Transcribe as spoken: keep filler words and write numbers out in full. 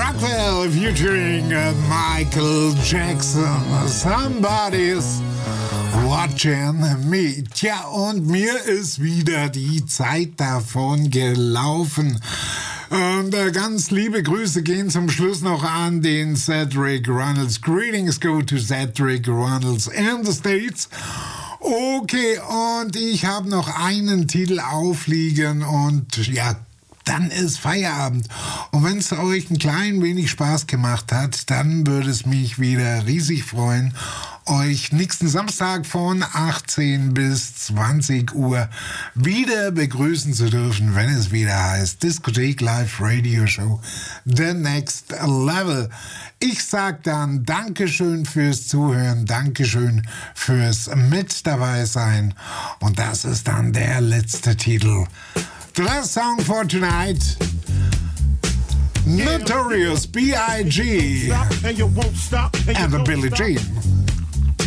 Rockwell featuring uh, Michael Jackson. Somebody's watching me. Tja, und mir ist wieder die Zeit davon gelaufen. Und äh, ganz liebe Grüße gehen zum Schluss noch an den Cedric Runnels. Greetings go to Cedric Runnels in the States. Okay, und ich habe noch einen Titel aufliegen und ja, dann ist Feierabend. Und wenn es euch ein klein wenig Spaß gemacht hat, dann würde es mich wieder riesig freuen, euch nächsten Samstag von achtzehn bis zwanzig Uhr wieder begrüßen zu dürfen, wenn es wieder heißt Diskothek Live Radio Show The Next Level. Ich sag dann Dankeschön fürs Zuhören, Dankeschön fürs Mit dabei sein. Und das ist dann der letzte Titel. The last song for tonight, Notorious B I G and the Billie Jean.